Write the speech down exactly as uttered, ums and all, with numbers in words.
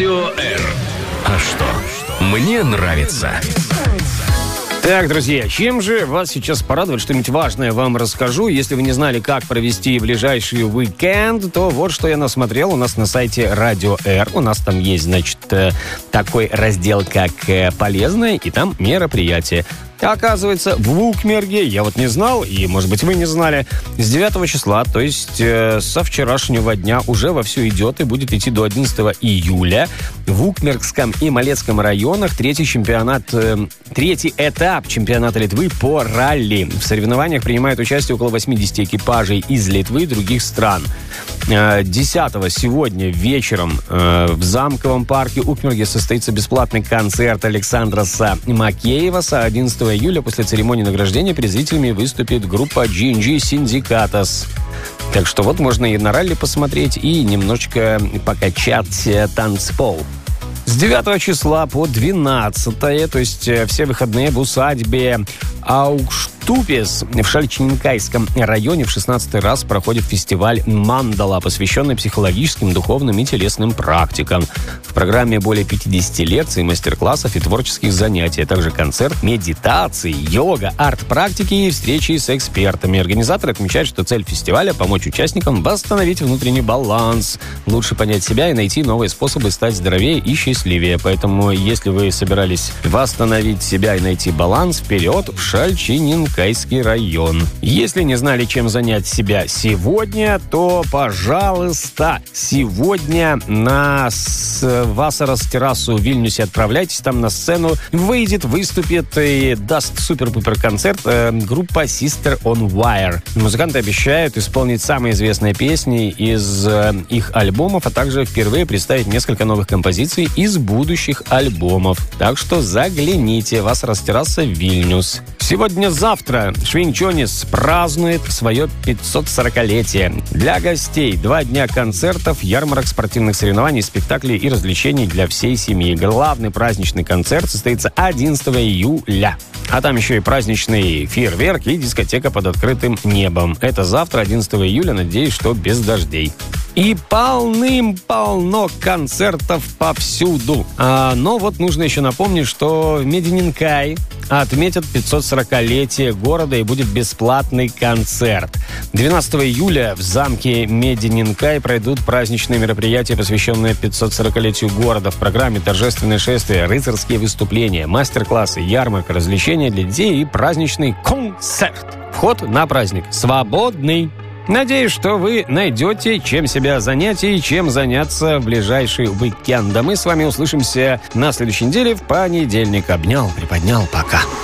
Радио Р. А что? Мне нравится. Так, друзья, чем же вас сейчас порадовать? Что-нибудь важное вам расскажу. Если вы не знали, как провести ближайший уикенд, то вот что я насмотрел у нас на сайте Радио Р. У нас там есть, значит, такой раздел, как «Полезное», и там мероприятия. Оказывается, в Вукмерге, я вот не знал, и, может быть, вы не знали, с девятого числа, то есть э, со вчерашнего дня уже вовсю идет и будет идти до одиннадцатого июля в Вукмергском и Малецком районах третий чемпионат, э, третий этап чемпионата Литвы по ралли. В соревнованиях принимают участие около восьмидесяти экипажей из Литвы и других стран. десятого сегодня вечером э, в замковом парке Вукмерге состоится бесплатный концерт Александраса Макееваса. одиннадцатого июля после церемонии награждения перед зрителями выступит группа джи эн джи Syndicatus. Так что вот можно и на ралли посмотреть, и немножечко покачать танцпол. С девятого числа по двенадцатое, то есть все выходные в усадьбе Аукштупес в Шальчинкайском районе в шестнадцатый раз проходит фестиваль «Мандала», посвященный психологическим, духовным и телесным практикам. В программе более пятидесяти лекций, мастер-классов и творческих занятий, а также концерт, медитации, йога, арт-практики и встречи с экспертами. Организаторы отмечают, что цель фестиваля – помочь участникам восстановить внутренний баланс, лучше понять себя и найти новые способы стать здоровее и счастливее. Поэтому, если вы собирались восстановить себя и найти баланс, вперед в Шальчининкайский район. Если не знали, чем занять себя сегодня, то, пожалуйста, сегодня на Васарас террасу в Вильнюсе отправляйтесь, там на сцену выйдет, выступит и даст супер-пупер концерт э, группа Sister on Wire. Музыканты обещают исполнить самые известные песни из э, их альбомов, а также впервые представить несколько новых композиций из будущих альбомов. Так что загляните, Васарас терраса Вильнюс. Сегодня-завтра Швейнчонис празднует свое пятьсот сорокалетие. Для гостей два дня концертов, ярмарок, спортивных соревнований, спектаклей и развлечений для всей семьи. Главный праздничный концерт состоится одиннадцатого июля. А там еще и праздничный фейерверк и дискотека под открытым небом. Это завтра, одиннадцатого июля, надеюсь, что без дождей. И полным-полно концертов повсюду. А, но вот нужно еще напомнить, что в Медининкай отметят пятьсот сорокалетие города и будет бесплатный концерт. двенадцатого июля в замке Медининкай пройдут праздничные мероприятия, посвященные пятьсот сорокалетию города. В программе торжественные шествия, рыцарские выступления, мастер-классы, ярмарка, развлечения для детей и праздничный концерт. Вход на праздник свободный. Надеюсь, что вы найдете, чем себя занять и чем заняться в ближайший уикенд. А мы с вами услышимся на следующей неделе в понедельник. Обнял, приподнял, пока.